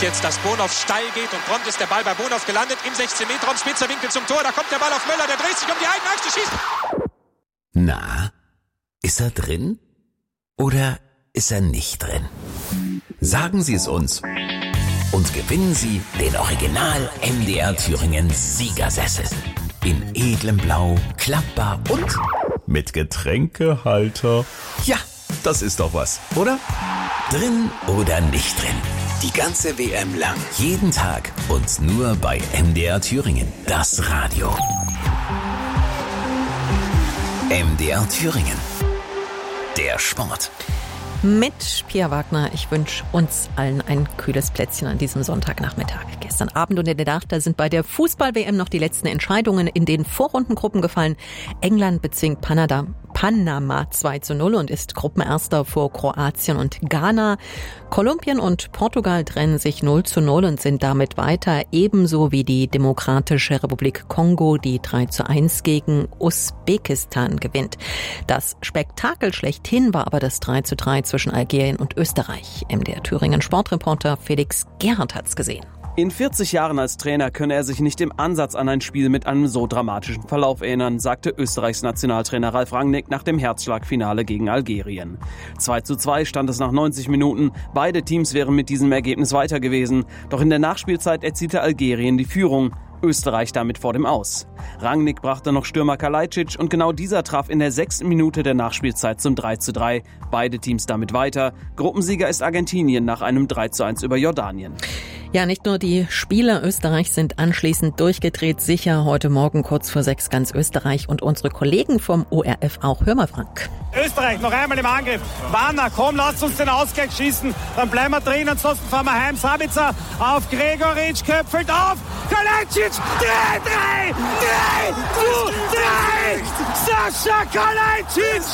jetzt, dass Bonhoff steil geht und prompt ist der Ball bei Bonhoff gelandet im 16-Meter-Raum, spitzer Winkel zum Tor, da kommt der Ball auf Möller, der dreht sich um die eigene Achse, schießt. Na, ist er drin oder ist er nicht drin? Sagen Sie es uns und gewinnen Sie den Original MDR Thüringen Siegersessel. In edlem Blau, klappbar und mit Getränkehalter. Ja, das ist doch was, oder? Drin oder nicht drin? Die ganze WM lang. Jeden Tag und nur bei MDR Thüringen. Das Radio. MDR Thüringen. Der Sport. Mit Pia Wagner. Ich wünsche uns allen ein kühles Plätzchen an diesem Sonntagnachmittag. Gestern Abend und in der Nacht, da sind bei der Fußball-WM noch die letzten Entscheidungen in den Vorrundengruppen gefallen. England bezwingt Panama 2:0 und ist Gruppenerster vor Kroatien und Ghana. Kolumbien und Portugal trennen sich 0:0 und sind damit weiter, ebenso wie die Demokratische Republik Kongo, die 3:1 gegen Usbekistan gewinnt. Das Spektakel schlechthin war aber das 3:3 zwischen Algerien und Österreich. MDR Thüringen Sportreporter Felix Gerhardt hat's gesehen. In 40 Jahren als Trainer könne er sich nicht im Ansatz an ein Spiel mit einem so dramatischen Verlauf erinnern, sagte Österreichs Nationaltrainer Ralf Rangnick nach dem Herzschlagfinale gegen Algerien. 2:2 stand es nach 90 Minuten. Beide Teams wären mit diesem Ergebnis weiter gewesen. Doch in der Nachspielzeit erzielte Algerien die Führung. Österreich damit vor dem Aus. Rangnick brachte noch Stürmer Kalajdzic und genau dieser traf in der 6. Minute der Nachspielzeit zum 3:3. Beide Teams damit weiter. Gruppensieger ist Argentinien nach einem 3:1 über Jordanien. Ja, nicht nur die Spieler Österreichs sind anschließend durchgedreht. Sicher heute Morgen kurz vor 6 ganz Österreich und unsere Kollegen vom ORF auch. Hör mal, Frank. Österreich noch einmal im Angriff. Wanner, komm, lasst uns den Ausgleich schießen. Dann bleiben wir drin, ansonsten fahren wir heim. Sabitzer auf Gregoritsch, köpfelt auf. Kalajdzic, 3:3! Sascha Kalajdzic,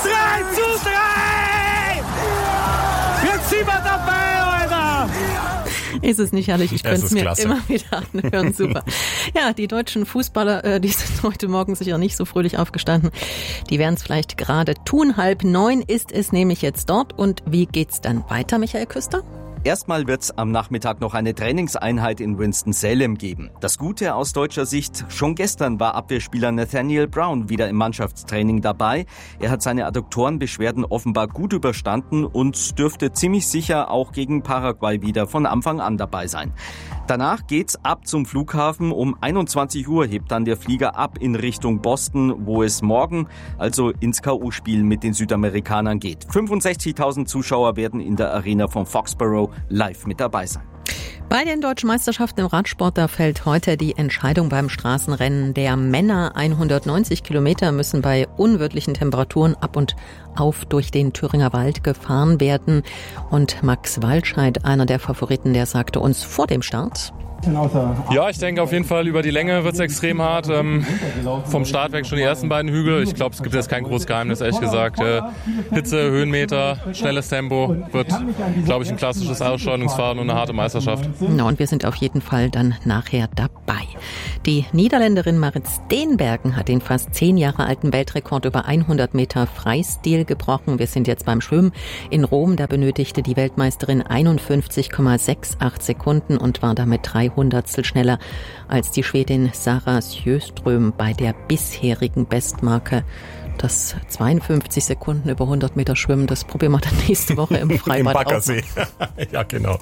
3:3! Jetzt sind wir dabei, Alter! Ist es nicht herrlich? Ich könnte es mir immer wieder anhören. Super. Ja, die deutschen Fußballer, die sind heute Morgen sicher nicht so fröhlich aufgestanden. Die werden es vielleicht gerade tun. 8:30 ist es nämlich jetzt dort. Und wie geht's dann weiter, Michael Küster? Erstmal wird's am Nachmittag noch eine Trainingseinheit in Winston-Salem geben. Das Gute aus deutscher Sicht, schon gestern war Abwehrspieler Nathaniel Brown wieder im Mannschaftstraining dabei. Er hat seine Adduktorenbeschwerden offenbar gut überstanden und dürfte ziemlich sicher auch gegen Paraguay wieder von Anfang an dabei sein. Danach geht's ab zum Flughafen. Um 21 Uhr hebt dann der Flieger ab in Richtung Boston, wo es morgen also ins K.O.-Spiel mit den Südamerikanern geht. 65.000 Zuschauer werden in der Arena von Foxborough live mit dabei sein. Bei den deutschen Meisterschaften im Radsport, da fällt heute die Entscheidung beim Straßenrennen der Männer. 190 Kilometer müssen bei unwirtlichen Temperaturen ab und auf durch den Thüringer Wald gefahren werden. Und Max Waldscheid, einer der Favoriten, der sagte uns vor dem Start: Ja, ich denke auf jeden Fall, über die Länge wird es extrem hart. Vom Start weg schon die ersten beiden Hügel. Ich glaube, es gibt jetzt kein großes Geheimnis, ehrlich gesagt. Hitze, Höhenmeter, schnelles Tempo wird, glaube ich, ein klassisches Ausscheidungsfahren und eine harte Meisterschaft. Na, und wir sind auf jeden Fall dann nachher dabei. Die Niederländerin Marit Steenbergen hat den fast 10 Jahre alten Weltrekord über 100 Meter Freistil gebrochen. Wir sind jetzt beim Schwimmen in Rom. Da benötigte die Weltmeisterin 51,68 Sekunden und war damit 300 schneller als die Schwedin Sara Sjöström bei der bisherigen Bestmarke. Das 52 Sekunden über 100 Meter Schwimmen, das probieren wir dann nächste Woche im Freibad. Im Baggersee. Ja, genau.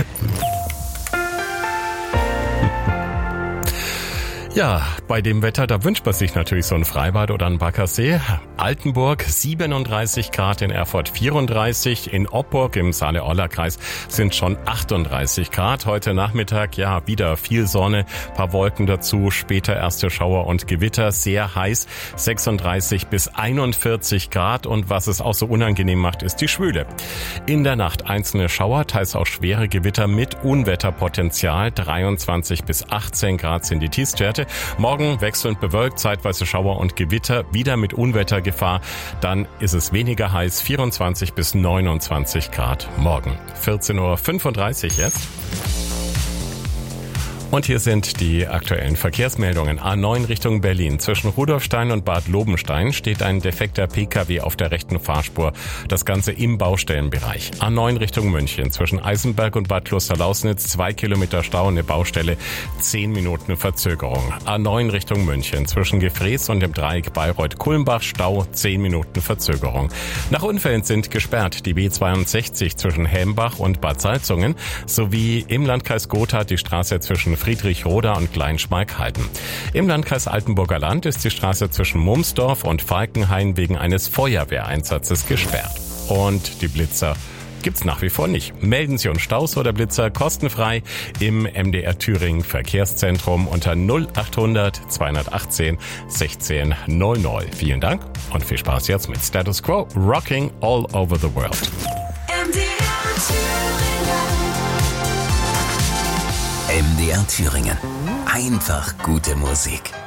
Ja, bei dem Wetter, da wünscht man sich natürlich so ein Freibad oder ein Baggersee. Altenburg 37 Grad, in Erfurt 34, in Oppurg im Saale-Orla-Kreis sind schon 38 Grad. Heute Nachmittag, ja, wieder viel Sonne, paar Wolken dazu, später erste Schauer und Gewitter, sehr heiß, 36 bis 41 Grad. Und was es auch so unangenehm macht, ist die Schwüle. In der Nacht einzelne Schauer, teils auch schwere Gewitter mit Unwetterpotenzial, 23 bis 18 Grad sind die Tiefstwerte. Morgen wechselnd bewölkt, zeitweise Schauer und Gewitter, wieder mit Unwettergefahr. Dann ist es weniger heiß, 24 bis 29 Grad morgen. 14:35 Uhr jetzt. Und hier sind die aktuellen Verkehrsmeldungen. A9 Richtung Berlin. Zwischen Rudolfstein und Bad Lobenstein steht ein defekter Pkw auf der rechten Fahrspur. Das Ganze im Baustellenbereich. A9 Richtung München. Zwischen Eisenberg und Bad Klosterlausnitz 2 Kilometer Stau, eine Baustelle, 10 Minuten Verzögerung. A9 Richtung München. Zwischen Gefrees und dem Dreieck Bayreuth-Kulmbach Stau, 10 Minuten Verzögerung. Nach Unfällen sind gesperrt die B62 zwischen Helmbach und Bad Salzungen sowie im Landkreis Gotha die Straße zwischen Friedrichroda und Kleinschmalkalden. Im Landkreis Altenburger Land ist die Straße zwischen Mumsdorf und Falkenhain wegen eines Feuerwehreinsatzes gesperrt. Und die Blitzer gibt's nach wie vor nicht. Melden Sie uns Staus oder Blitzer kostenfrei im MDR Thüringen Verkehrszentrum unter 0800 218 1600. Vielen Dank und viel Spaß jetzt mit Status Quo, Rocking All Over the World. MDR Thüringen. Einfach gute Musik.